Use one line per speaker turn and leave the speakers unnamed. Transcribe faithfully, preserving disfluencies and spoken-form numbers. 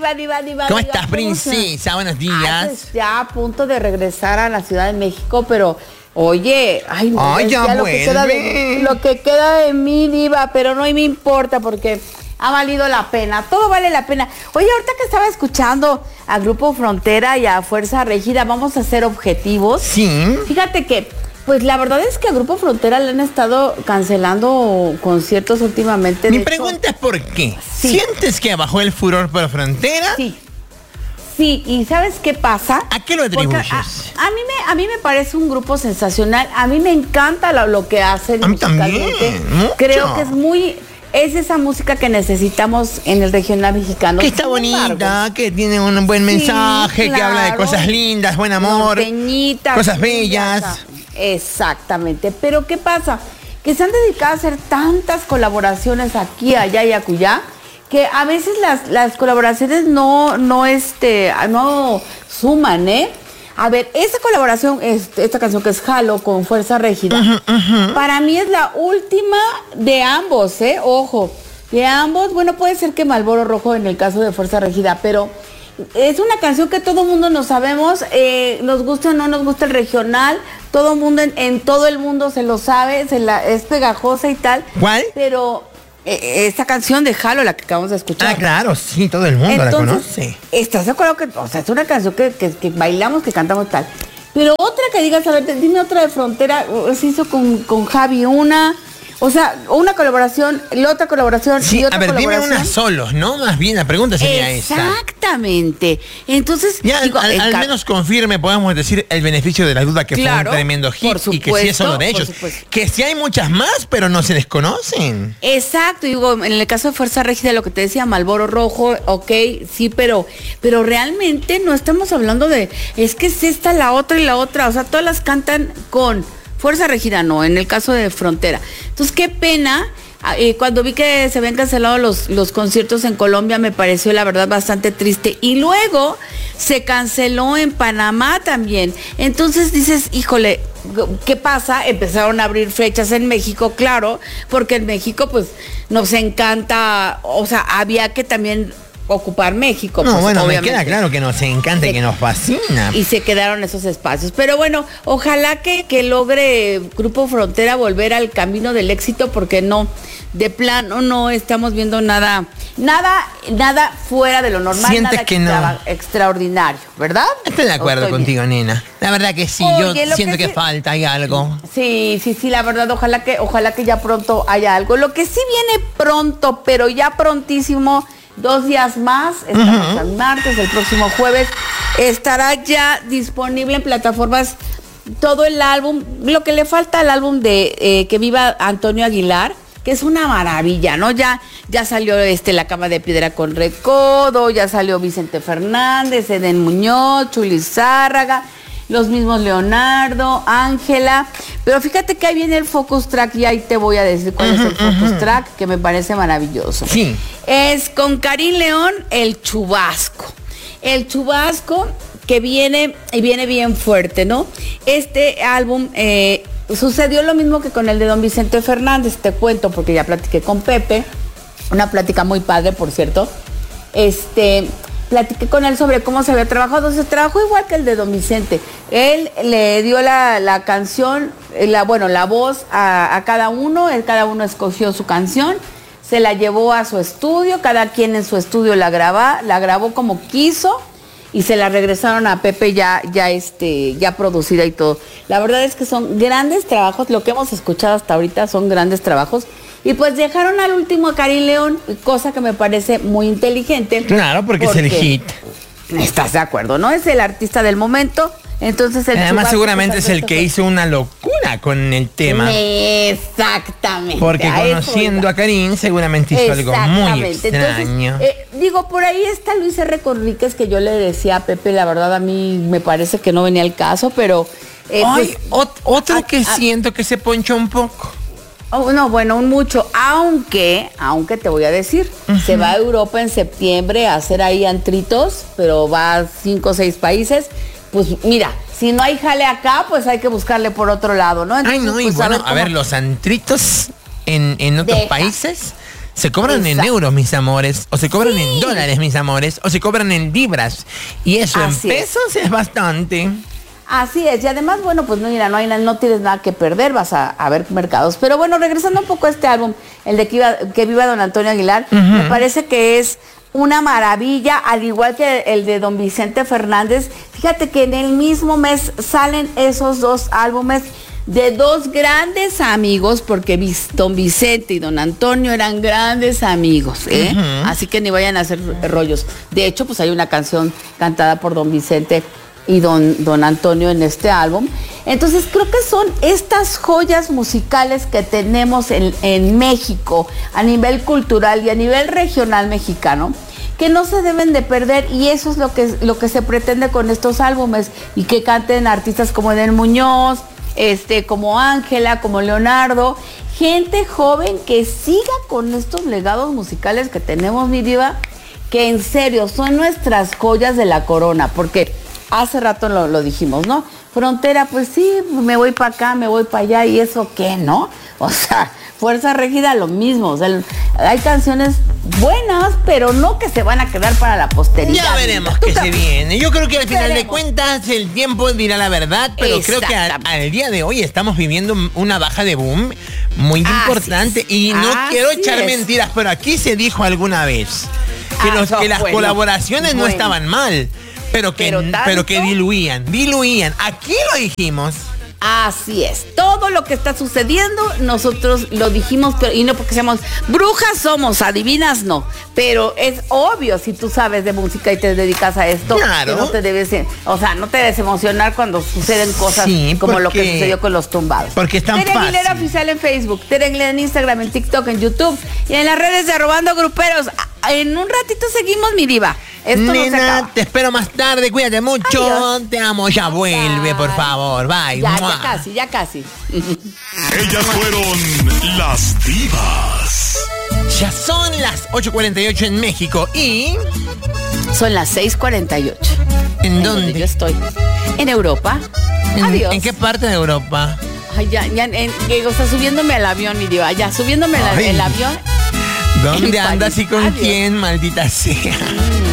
diva, diva, diva.
¿Cómo
diva,
estás, princesa? Buenos días.
Ay, pues ya a punto de regresar a la Ciudad de México, pero... Oye, ay, no,
ay, ya, ya
lo, que queda de, lo que queda de mí, diva, pero no me importa porque ha valido la pena, todo vale la pena. Oye, ahorita que estaba escuchando a Grupo Frontera y a Fuerza Régida, vamos a ser objetivos.
Sí.
Fíjate que, pues la verdad es que a Grupo Frontera le han estado cancelando conciertos últimamente.
Mi pregunta es ¿por qué? Sí. ¿Sientes que bajó el furor por Frontera?
Sí. Sí, ¿y sabes qué pasa?
¿A qué lo atribuyes?
A, a, mí me, a mí me parece un grupo sensacional. A mí me encanta lo, lo que hacen.
A mí también. Mucho.
Creo que es muy... Es esa música que necesitamos en el regional mexicano.
Que está bonita, embargo, que tiene un buen mensaje, sí, claro, que habla de cosas lindas, buen amor, norteñita, cosas bellas.
Exactamente. Pero ¿qué pasa? Que se han dedicado a hacer tantas colaboraciones aquí, allá y acullá, que a veces las, las colaboraciones no, no, este, no suman, ¿eh? A ver, esta colaboración, esta canción que es Jalo con Fuerza Régida, uh-huh, uh-huh. para mí es la última de ambos, ¿eh? Ojo, de ambos, bueno, puede ser que Malboro Rojo en el caso de Fuerza Régida, pero es una canción que todo mundo nos sabemos, eh, nos gusta o no nos gusta el regional, todo mundo en, en todo el mundo se lo sabe, se la, es pegajosa y tal.
¿Cuál?
Pero... Esta canción de Jalo, la que acabamos de escuchar.
Ah, claro, sí, todo el mundo Entonces, la conoce.
¿Estás de acuerdo que, o sea, es una canción que, que, que bailamos, que cantamos tal? Pero otra que digas, a ver, dime otra de Frontera, se hizo con, con Javi una... O sea, una colaboración, la otra colaboración
sí,
y otra
a ver,
colaboración.
dime una solos, ¿no? Más bien, la pregunta sería esa.
Exactamente. Entonces,
ya,
digo,
al, al menos confirme, podemos decir, el beneficio de la duda que claro, fue un tremendo hit supuesto, y que sí es solo de ellos. Que sí hay muchas más, pero no se les conocen.
Exacto, digo, en el caso de Fuerza Régida, lo que te decía, Malboro Rojo, ok, sí, pero, pero realmente no estamos hablando de, es que es esta, la otra y la otra, o sea, todas las cantan con... Fuerza Régida no, en el caso de Frontera. Entonces, qué pena. Eh, cuando vi que se habían cancelado los, los conciertos en Colombia, me pareció la verdad bastante triste. Y luego se canceló en Panamá también. Entonces dices, híjole, ¿qué pasa? Empezaron a abrir fechas en México, claro, porque en México pues nos encanta, o sea, había que también... ocupar México.
No,
pues,
bueno, obviamente. Me queda claro que nos encanta y que nos fascina.
Y se quedaron esos espacios. Pero bueno, ojalá que, que logre Grupo Frontera volver al camino del éxito, porque no, de plano no estamos viendo nada, nada, nada fuera de lo normal.
Sientes
nada
que
extra,
no.
extraordinario, ¿verdad?
Estoy de acuerdo Estoy contigo, bien. nena. La verdad que sí, Oye, yo siento que, que sí, falta, hay algo.
Sí, sí, sí, la verdad, ojalá que, ojalá que ya pronto haya algo. Lo que sí viene pronto, pero ya prontísimo, dos días más, estamos uh-huh. el martes, el próximo jueves, estará ya disponible en plataformas todo el álbum, lo que le falta al álbum de eh, Que Viva Antonio Aguilar, que es una maravilla, ¿no? Ya, ya salió este La Cama de Piedra con Recodo, ya salió Vicente Fernández, Eden Muñoz, Chuli Zárraga, los mismos Leonardo, Ángela, pero fíjate que ahí viene el Focus Track y ahí te voy a decir cuál uh-huh, es el Focus uh-huh. Track, que me parece maravilloso.
Sí.
Es con Karim León, El Chubasco. El Chubasco que viene y viene bien fuerte, ¿no? Este álbum eh, sucedió lo mismo que con el de don Vicente Fernández, te cuento porque ya platiqué con Pepe, una plática muy padre, por cierto. Este... Platiqué con él sobre cómo se había trabajado. Se trabajó igual que el de don Vicente. Él le dio la, la canción, la, bueno, la voz a, a cada uno. Él, cada uno escogió su canción. Se la llevó a su estudio. Cada quien en su estudio la, graba, la grabó como quiso. Y se la regresaron a Pepe ya, ya, este, ya producida y todo. La verdad es que son grandes trabajos. Lo que hemos escuchado hasta ahorita son grandes trabajos. Y pues dejaron al último a Karim León, cosa que me parece muy inteligente.
Claro, porque, porque es el hit.
¿Estás de acuerdo? ¿No? Es el artista del momento. Entonces el
Además seguramente es el que hizo una locura con el tema.
Exactamente.
Porque conociendo a Karim seguramente hizo algo muy extraño.
Entonces, eh, digo, por ahí está Luis R. Conríquez, que yo le decía a Pepe, la verdad a mí me parece que no venía al caso, pero...
Eh, Ay, pues, ot- otro a, que a, siento que se ponchó un poco.
Oh, no, bueno, un mucho, aunque, aunque te voy a decir, uh-huh. se va a Europa en septiembre a hacer ahí antritos, pero va a cinco o seis países. Pues mira, si no hay jale acá, pues hay que buscarle por otro lado, ¿no?
Entonces, Ay, no, y
pues,
bueno,
a ver,
a ver, los antritos en, en otros Deja. países Se cobran Exacto. en euros, mis amores, o se cobran sí. en dólares, mis amores, o se cobran en libras. Y eso Así en pesos es. es bastante.
Así es, y además, bueno, pues no, mira, no, hay, no tienes nada que perder, vas a, a ver mercados. Pero bueno, regresando un poco a este álbum, el de Que, iba, que viva Don Antonio Aguilar, uh-huh. me parece que es una maravilla, al igual que el de Don Vicente Fernández. Fíjate que en el mismo mes salen esos dos álbumes de dos grandes amigos, porque Don Vicente y Don Antonio eran grandes amigos, ¿eh? Uh-huh. Así que ni vayan a hacer rollos. De hecho, pues hay una canción cantada por Don Vicente y don, don Antonio en este álbum. Entonces creo que son estas joyas musicales que tenemos en, en México a nivel cultural y a nivel regional mexicano, que no se deben de perder, y eso es lo que, lo que se pretende con estos álbumes, y que canten artistas como Edel Muñoz, este, como Ángela, como Leonardo, gente joven que siga con estos legados musicales que tenemos, mi diva, que en serio son nuestras joyas de la corona, porque hace rato lo, lo dijimos, ¿no? Frontera, pues sí, me voy para acá, me voy para allá, ¿y eso qué, no? O sea, Fuerza Régida, lo mismo. O sea, hay canciones buenas, pero no que se van a quedar para la posteridad.
Ya veremos qué se viene. Yo creo que al final veremos. de cuentas el tiempo dirá la verdad, pero creo que al, al día de hoy estamos viviendo una baja de boom muy Así importante. Es. Y no Así quiero echar es. mentiras, pero aquí se dijo alguna vez que, ah, los, no, que las bueno, colaboraciones bueno. no estaban mal. Pero que, pero, pero que diluían, diluían. Aquí lo dijimos.
Así es. Todo lo que está sucediendo, nosotros lo dijimos, pero, y no porque seamos brujas somos, adivinas no. Pero es obvio, si tú sabes de música y te dedicas a esto, claro. que no te debes, o sea, no te debes emocionar cuando suceden cosas sí, como lo que sucedió con los tumbados.
Porque es tan
Tere
fácil.
Aguilera Oficial en Facebook, Tere Aguilera en Instagram, en TikTok, en YouTube y en las redes de Robando Gruperos. En un ratito seguimos, mi diva. Esto
Nena,
no se acaba.
Te espero más tarde, cuídate mucho. Adiós. Te amo, ya vuelve, por favor. Bye.
Ya, ya casi, ya casi.
Ellas fueron las divas.
Ya son las ocho cuarenta y ocho en México y...
Son las seis cuarenta y ocho.
¿En, ¿En dónde?
donde yo estoy. En Europa.
¿En,
Adiós.
¿En qué parte de Europa?
Ay, ya, ya, en, o sea, subiéndome al avión, mi diva. Ya, subiéndome al, el avión.
¿Dónde andas y con Adiós. quién, maldita sea?